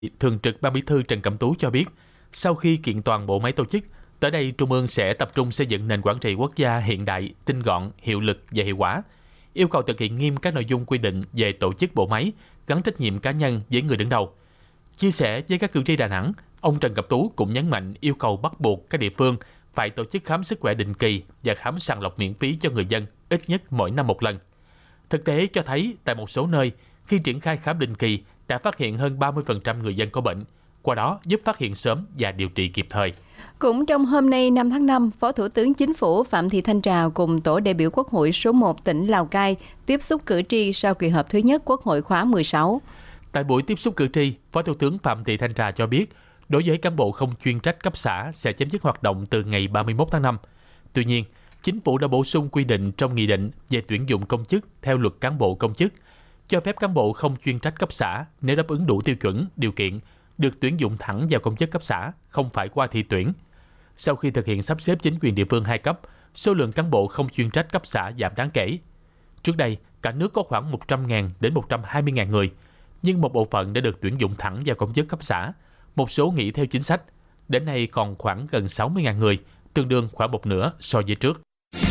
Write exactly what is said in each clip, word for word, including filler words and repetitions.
Thường trực Ban Bí thư Trần Cẩm Tú cho biết, sau khi kiện toàn bộ máy tổ chức, tới đây Trung ương sẽ tập trung xây dựng nền quản trị quốc gia hiện đại, tinh gọn, hiệu lực và hiệu quả. Yêu cầu thực hiện nghiêm các nội dung quy định về tổ chức bộ máy, gắn trách nhiệm cá nhân với người đứng đầu. Chia sẻ với các cử tri Đà Nẵng, ông Trần Cẩm Tú cũng nhấn mạnh yêu cầu bắt buộc các địa phương phải tổ chức khám sức khỏe định kỳ và khám sàng lọc miễn phí cho người dân ít nhất mỗi năm một lần. Thực tế cho thấy tại một số nơi, khi triển khai khám định kỳ đã phát hiện hơn ba mươi phần trăm người dân có bệnh, qua đó giúp phát hiện sớm và điều trị kịp thời. Cũng trong hôm nay năm tháng năm, Phó Thủ tướng Chính phủ Phạm Thị Thanh Trà cùng Tổ đại biểu Quốc hội số một tỉnh Lào Cai tiếp xúc cử tri sau kỳ họp thứ nhất Quốc hội khóa mười sáu. Tại buổi tiếp xúc cử tri, Phó Thủ tướng Phạm Thị Thanh Trà cho biết, đối với cán bộ không chuyên trách cấp xã sẽ chấm dứt hoạt động từ ngày ba mươi mốt tháng năm. Tuy nhiên, Chính phủ đã bổ sung quy định trong nghị định về tuyển dụng công chức theo luật cán bộ công chức, cho phép cán bộ không chuyên trách cấp xã nếu đáp ứng đủ tiêu chuẩn, điều kiện, được tuyển dụng thẳng vào công chức cấp xã, không phải qua thi tuyển. Sau khi thực hiện sắp xếp chính quyền địa phương hai cấp, số lượng cán bộ không chuyên trách cấp xã giảm đáng kể. Trước đây, cả nước có khoảng một trăm nghìn đến một trăm hai mươi nghìn người, nhưng một bộ phận đã được tuyển dụng thẳng vào công chức cấp xã, một số nghỉ theo chính sách. Đến nay còn khoảng gần sáu mươi nghìn người, tương đương khoảng một nửa so với trước.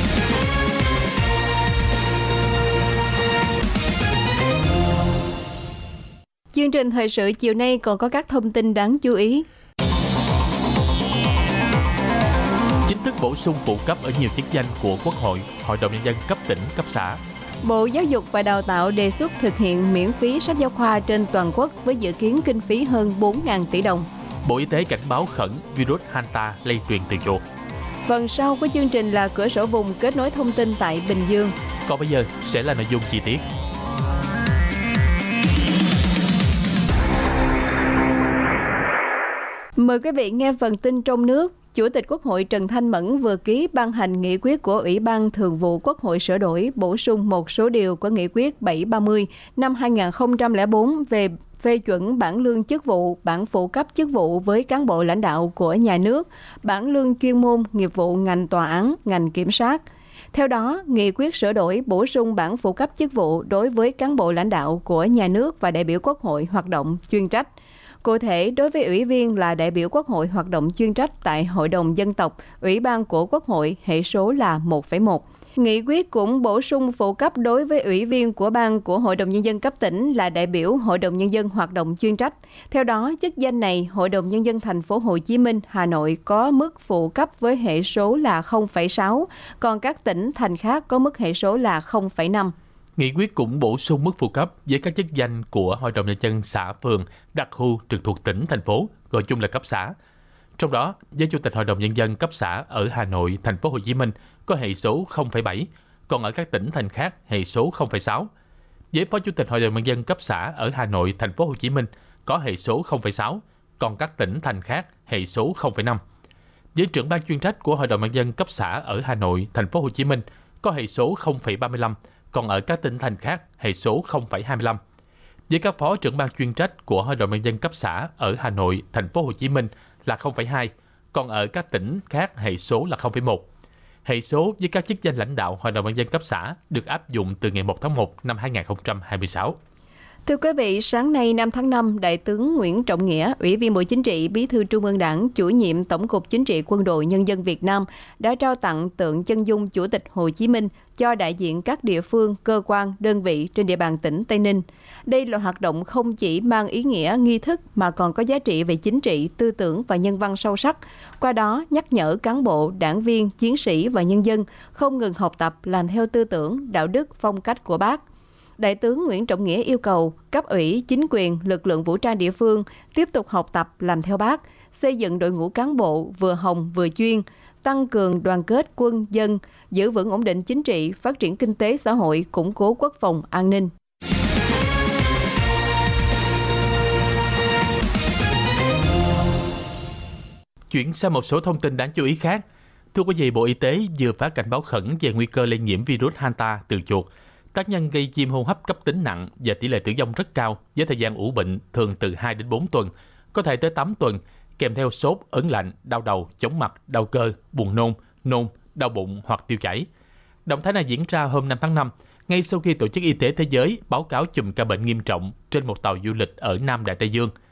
Chương trình thời sự chiều nay còn có các thông tin đáng chú ý. Chính thức bổ sung phụ cấp ở nhiều chức danh của Quốc hội, Hội đồng Nhân dân cấp tỉnh, cấp xã. Bộ Giáo dục và Đào tạo đề xuất thực hiện miễn phí sách giáo khoa trên toàn quốc với dự kiến kinh phí hơn bốn nghìn tỷ đồng. Bộ Y tế cảnh báo khẩn virus Hanta lây truyền từ chuột. Phần sau của chương trình là cửa sổ vùng kết nối thông tin tại Bình Dương. Còn bây giờ sẽ là nội dung chi tiết. Mời quý vị nghe phần tin trong nước. Chủ tịch Quốc hội Trần Thanh Mẫn vừa ký ban hành nghị quyết của Ủy ban Thường vụ Quốc hội sửa đổi, bổ sung một số điều của nghị quyết bảy trăm ba mươi năm hai nghìn không trăm lẻ bốn về phê chuẩn bảng lương chức vụ, bảng phụ cấp chức vụ với cán bộ lãnh đạo của nhà nước, bảng lương chuyên môn, nghiệp vụ ngành tòa án, ngành kiểm sát. Theo đó, nghị quyết sửa đổi bổ sung bảng phụ cấp chức vụ đối với cán bộ lãnh đạo của nhà nước và đại biểu Quốc hội hoạt động chuyên trách. Cụ thể, đối với ủy viên là đại biểu Quốc hội hoạt động chuyên trách tại Hội đồng Dân tộc, Ủy ban của Quốc hội, hệ số là một phẩy một. Nghị quyết cũng bổ sung phụ cấp đối với ủy viên của ban của Hội đồng Nhân dân cấp tỉnh là đại biểu Hội đồng Nhân dân hoạt động chuyên trách. Theo đó, chức danh này, Hội đồng Nhân dân thành phố Hồ Chí Minh, Hà Nội có mức phụ cấp với hệ số là không phẩy sáu, còn các tỉnh, thành khác có mức hệ số là không phẩy năm. Nghị quyết cũng bổ sung mức phụ cấp với các chức danh của Hội đồng Nhân dân xã, phường, đặc khu trực thuộc tỉnh, thành phố, gọi chung là cấp xã. Trong đó, với Chủ tịch Hội đồng Nhân dân cấp xã ở Hà Nội, thành phố Hồ Chí Minh có hệ số không phẩy bảy, còn ở các tỉnh thành khác hệ số không phẩy sáu. Với Phó Chủ tịch Hội đồng Nhân dân cấp xã ở Hà Nội, thành phố Hồ Chí Minh có hệ số không phẩy sáu, còn các tỉnh thành khác hệ số không phẩy năm. Với trưởng ban chuyên trách của Hội đồng Nhân dân cấp xã ở Hà Nội, thành phố Hồ Chí Minh có hệ số không phẩy ba mươi lăm, còn ở các tỉnh thành khác hệ số không phẩy hai mươi lăm. Với các phó trưởng ban chuyên trách của Hội đồng Nhân dân cấp xã ở Hà Nội, thành phố Hồ Chí Minh là không phẩy hai, còn ở các tỉnh khác hệ số là không phẩy một. Hệ số với các chức danh lãnh đạo Hội đồng Nhân dân cấp xã được áp dụng từ ngày một tháng một năm hai nghìn không trăm hai mươi sáu. Thưa quý vị, sáng nay năm tháng năm, Đại tướng Nguyễn Trọng Nghĩa, Ủy viên Bộ Chính trị, Bí thư Trung ương Đảng, Chủ nhiệm Tổng cục Chính trị Quân đội Nhân dân Việt Nam đã trao tặng tượng chân dung Chủ tịch Hồ Chí Minh cho đại diện các địa phương, cơ quan, đơn vị trên địa bàn tỉnh Tây Ninh. Đây là hoạt động không chỉ mang ý nghĩa nghi thức mà còn có giá trị về chính trị, tư tưởng và nhân văn sâu sắc. Qua đó, nhắc nhở cán bộ, đảng viên, chiến sĩ và nhân dân không ngừng học tập, làm theo tư tưởng, đạo đức, phong cách của Bác. Đại tướng Nguyễn Trọng Nghĩa yêu cầu cấp ủy, chính quyền, lực lượng vũ trang địa phương tiếp tục học tập làm theo Bác, xây dựng đội ngũ cán bộ vừa hồng vừa chuyên, tăng cường đoàn kết quân dân, giữ vững ổn định chính trị, phát triển kinh tế xã hội, củng cố quốc phòng an ninh. Chuyển sang một số thông tin đáng chú ý khác. Thưa quý vị, Bộ Y tế vừa phát cảnh báo khẩn về nguy cơ lây nhiễm virus Hanta từ chuột. Tác nhân gây viêm hô hấp cấp tính nặng và tỷ lệ tử vong rất cao với thời gian ủ bệnh thường từ hai đến bốn tuần, có thể tới tám tuần, kèm theo sốt, ớn lạnh, đau đầu, chóng mặt, đau cơ, buồn nôn, nôn, đau bụng hoặc tiêu chảy. Động thái này diễn ra hôm năm tháng năm, ngay sau khi Tổ chức Y tế Thế giới báo cáo chùm ca bệnh nghiêm trọng trên một tàu du lịch ở Nam Đại Tây Dương.